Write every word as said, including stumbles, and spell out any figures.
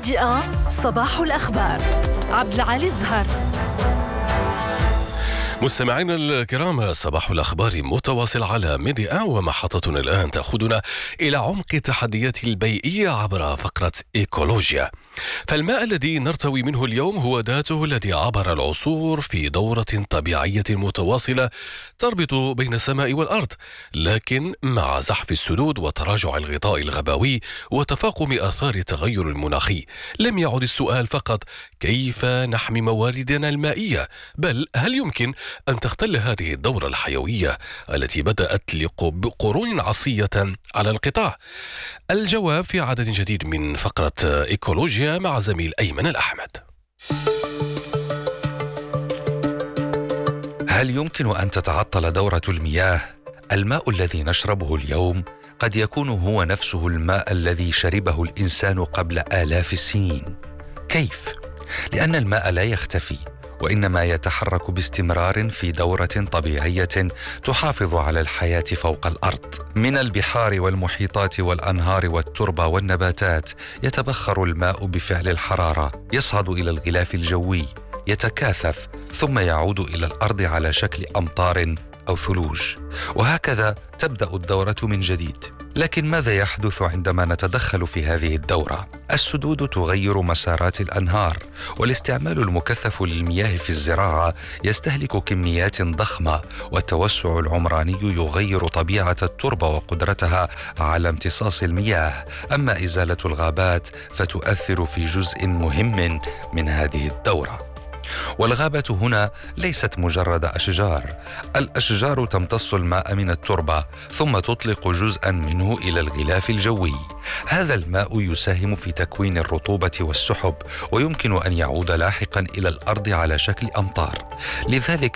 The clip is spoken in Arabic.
ميديا آن صباح الأخبار. عبد العالي الزهر. مستمعينا الكرام، صباح الأخبار متواصل على ميديا آن، ومحطتنا الآن تأخذنا إلى عمق التحديات البيئية عبر فقرة إيكولوجيا. فالماء الذي نرتوي منه اليوم هو ذاته الذي عبر العصور في دورة طبيعية متواصلة تربط بين السماء والأرض، لكن مع زحف السدود وتراجع الغطاء الغبوي وتفاقم آثار التغير المناخي لم يعد السؤال فقط كيف نحمي مواردنا المائية، بل هل يمكن أن تختل هذه الدورة الحيوية التي بدأت بقرون عصية على القطاع؟ الجواب في عدد جديد من فقرة إيكولوجيا مع زميل أيمن الأحمد. هل يمكن أن تتعطل دورة المياه؟ الماء الذي نشربه اليوم قد يكون هو نفسه الماء الذي شربه الإنسان قبل آلاف السنين. كيف؟ لأن الماء لا يختفي، وإنما يتحرك باستمرار في دورة طبيعية تحافظ على الحياة فوق الأرض. من البحار والمحيطات والأنهار والتربة والنباتات يتبخر الماء بفعل الحرارة، يصعد إلى الغلاف الجوي، يتكاثف، ثم يعود إلى الأرض على شكل أمطار أو ثلوج، وهكذا تبدأ الدورة من جديد. لكن ماذا يحدث عندما نتدخل في هذه الدورة؟ السدود تغير مسارات الأنهار، والاستعمال المكثف للمياه في الزراعة يستهلك كميات ضخمة، والتوسع العمراني يغير طبيعة التربة وقدرتها على امتصاص المياه. أما إزالة الغابات فتؤثر في جزء مهم من هذه الدورة. والغابة هنا ليست مجرد أشجار، الأشجار تمتص الماء من التربة ثم تطلق جزءا منه إلى الغلاف الجوي. هذا الماء يساهم في تكوين الرطوبة والسحب، ويمكن أن يعود لاحقا إلى الأرض على شكل أمطار. لذلك